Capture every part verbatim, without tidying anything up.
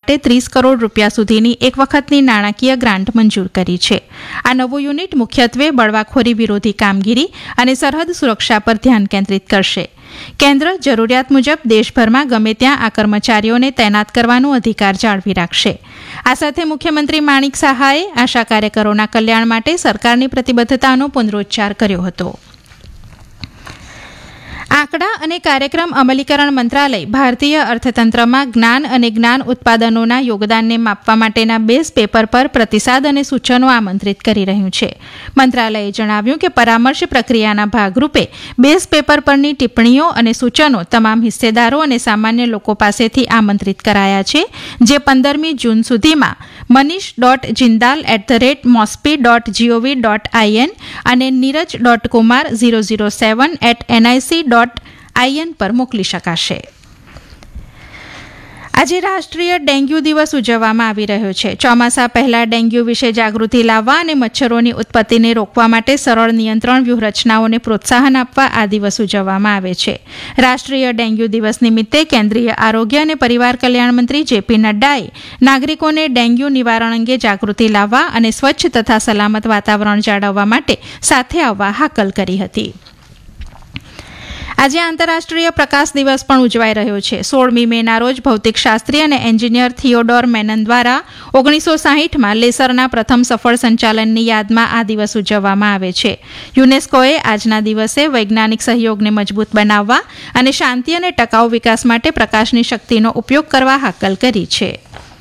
માટે ત્રીસ કરોડ રૂપિયા સુધીની એક વખતની નાણાકીય ગ્રાન્ટ મંજૂર કરી છે. આ નવું યુનિટ મુખ્યત્વે બળવાખોરી વિરોધી કામગીરી અને સરહદ સુરક્ષા પર ધ્યાન કેન્દ્રિત કરશે. કેન્દ્ર જરૂરિયાત મુજબ દેશભરમાં ગમે ત્યાં આ કર્મચારીઓને તૈનાત કરવાનો અધિકાર જાળવી રાખશે. આ સાથે મુખ્યમંત્રી માણિક સહાયે આશા કાર્યકરોના કલ્યાણ માટે સરકારની પ્રતિબદ્ધતાનો પુનરોચ્ચાર કર્યો હતો. આંકડા અને કાર્યક્રમ અમલીકરણ મંત્રાલય ભારતીય અર્થતંત્રમાં જ્ઞાન અને જ્ઞાન ઉત્પાદનોના યોગદાનને માપવા માટેના બેઝ પેપર પર પ્રતિસાદ અને સૂચનો આમંત્રિત કરી રહ્યું છે. મંત્રાલયે જણાવ્યું કે પરામર્શ પ્રક્રિયાના ભાગરૂપે બેઝ પેપર પરની ટિપ્પણીઓ અને સૂચનો તમામ હિસ્સેદારો અને સામાન્ય લોકો પાસેથી આમંત્રિત કરાયા છે, જે પંદરમી જૂન સુધીમાં Manish dot Jindal at the rate મોસ્પી dot GOV dot IN અને Neeraj dot Kumar zero zero seven at NIC dot IN પર મોકલી શકાશે. આજે રાષ્ટ્રીય ડેન્ગ્યુ દિવસ ઉજવવામાં આવી રહ્યો છે. ચોમાસા પહેલા ડેન્ગ્યુ વિશે જાગૃતિ લાવવા અને મચ્છરોની ઉત્પત્તિને રોકવા માટે સરળ નિયંત્રણ વ્યૂહરચનાઓને પ્રોત્સાહન આપવા આ દિવસ ઉજવવામાં આવે છે. રાષ્ટ્રીય ડેન્ગ્યુ દિવસ નિમિત્તે કેન્દ્રીય આરોગ્ય અને પરિવાર કલ્યાણ મંત્રી જેપી નડ્ડાએ નાગરિકોને ડેન્ગ્યુ નિવારણ અંગે જાગૃતિ લાવવા અને સ્વચ્છ તથા સલામત વાતાવરણ જાળવવા માટે સાથે આવવા હાકલ કરી હતી. આજે આંતરરાષ્ટ્રીય પ્રકાશ દિવસ પણ ઉજવાઈ રહ્યો છે. સોળમી મેના રોજ ભૌતિકશાસ્ત્રી અને એન્જિનિયર થિયોડોર મેનન દ્વારા ઓગણીસો સાહીઠમાં લેસરના પ્રથમ સફળ સંચાલનની યાદમાં આ દિવસ ઉજવવામાં આવે છે. યુનેસ્કોએ આજના દિવસે વૈજ્ઞાનિક સહયોગને મજબૂત બનાવવા અને શાંતિ અને ટકાઉ વિકાસ માટે પ્રકાશની શક્તિનો ઉપયોગ કરવા હાકલ કરી છે.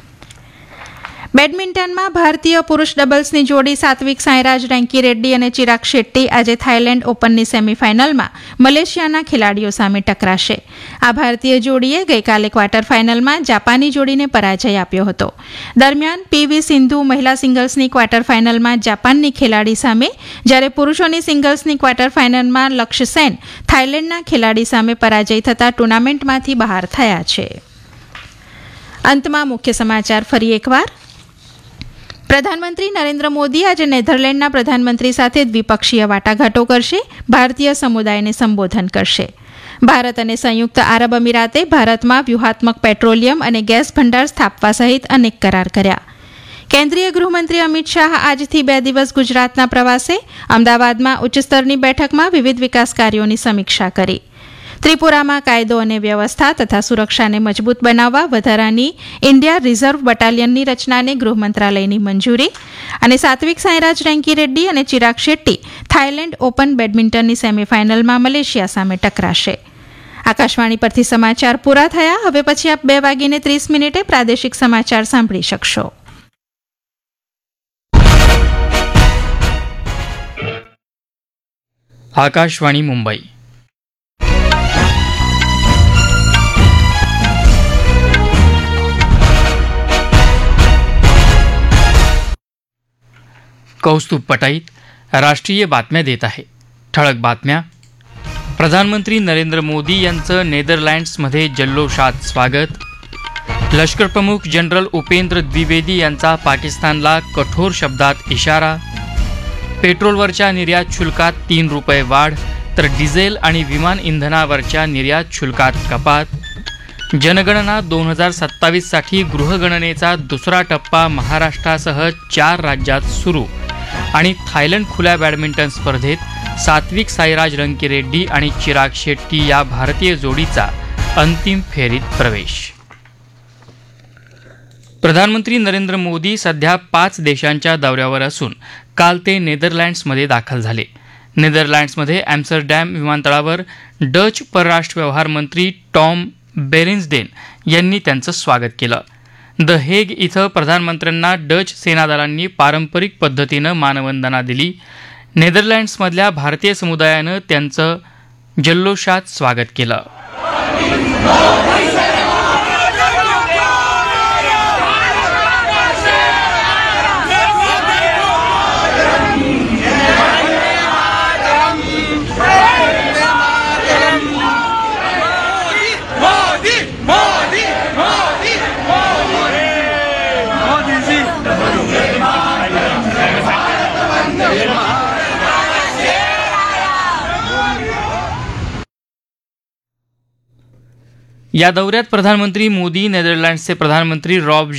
બેડમિન્ટનમાં ભારતીય પુરુષ ડબલ્સની જોડી સાત્વિક સાંઈરાજ રેન્કી રેડ્ડી અને ચિરાગ શેટ્ટી આજે થાઇલેન્ડ ઓપનની સેમીફાઇનલમાં મલેશિયાના ખેલાડીઓ સામે ટકરાશે. આ ભારતીય જોડીએ ગઈકાલે ક્વાર્ટર ફાઇનલમાં જાપાની જોડીને પરાજય આપ્યો હતો. દરમિયાન પીવી સિંધુ મહિલા સિંગલ્સની ક્વાર્ટર ફાઇનલમાં જાપાનની ખેલાડી સામે, જ્યારે પુરુષોની સિંગલ્સની ક્વાર્ટર ફાઇનલમાં લક્ષ્ય સેન થાઇલેન્ડના ખેલાડી સામે પરાજય થતાં ટુર્નામેન્ટમાંથી બહાર થયા છે. અંતમાં મુખ્ય સમાચાર ફરી એકવાર. પ્રધાનમંત્રી નરેન્દ્ર મોદી આજે નેધરલેન્ડના પ્રધાનમંત્રી સાથે દ્વિપક્ષીય વાટાઘાટો કરશે. ભારતીય સમુદાયને સંબોધન કરશે. ભારત અને સંયુક્ત આરબ અમીરાતે ભારતમાં વ્યૂહાત્મક પેટ્રોલિયમ અને ગેસ ભંડાર સ્થાપવા સહિત અનેક કરાર કર્યા. કેન્દ્રીય ગૃહમંત્રી અમિત શાહ આજથી બે દિવસ ગુજરાતના પ્રવાસે. અમદાવાદમાં ઉચ્ચસ્તરની બેઠકમાં વિવિધ વિકાસ કાર્યોની સમીક્ષા કરી. ત્રિપુરામાં કાયદો અને વ્યવસ્થા તથા સુરક્ષાને મજબૂત બનાવવા વધારાની ઇન્ડિયા રિઝર્વ બટાલિયનની રચનાને ગૃહ મંત્રાલયની મંજૂરી. અને સાત્વિક સાંઈરાજ રેન્કી રેડ્ડી અને ચિરાગ શેટ્ટી થાઇલેન્ડ ઓપન બેડમિન્ટનની સેમીફાઇનલમાં મલેશિયા સામે ટકરાશે. આકાશવાણી પરથી સમાચાર પૂરા થયા. હવે પછી આપ બે વાગીને ત્રીસ મિનિટે પ્રાદેશિક સમાચાર સાંભળી શકશો. આકાશવાણી મુંબઈ. कौस्तुभ पटाईत राष्ट्रीय बातम्या देत आहे. ठळक बातम्या. प्रधानमंत्री नरेंद्र मोदी यांचं नेदरलँड्समध्ये जल्लोषात स्वागत. लष्करप्रमुख जनरल उपेंद्र द्विवेदी यांचा पाकिस्तानला कठोर शब्दात इशारा. पेट्रोलवरच्या निर्यात शुल्कात तीन रुपये वाढ तर डिझेल आणि विमान इंधनावरच्या निर्यात शुल्कात कपात. जनगणना दोन हजार सत्तावीससाठी गृहगणनेचा दुसरा टप्पा महाराष्ट्रासह चार राज्यात सुरू. आणि थायलंड खुल्या बॅडमिंटन स्पर्धेत सात्विक साईराज रंकीरेड्डी आणि चिराग शेट्टी या भारतीय जोडीचा अंतिम फेरीत प्रवेश. प्रधानमंत्री नरेंद्र मोदी सध्या पाच देशांच्या दौऱ्यावर असून काल ते नेदरलँड्समध्ये दाखल झाले. नेदरलँड्समध्ये ॲम्स्टरडॅम विमानतळावर डच परराष्ट्र व्यवहार मंत्री टॉम बेरेन्सडेन यांनी त्यांचं स्वागत केलं. द हेग इथं प्रधानमंत्र्यांना डच सेनादलांनी पारंपरिक पद्धतीनं मानवंदना दिली. नेदरलँड्समधल्या भारतीय समुदायानं त्यांचं जल्लोषात स्वागत केलं. या दौऱ्यात प्रधानमंत्री मोदी नेदरलँड्सचे प्रधानमंत्री रॉब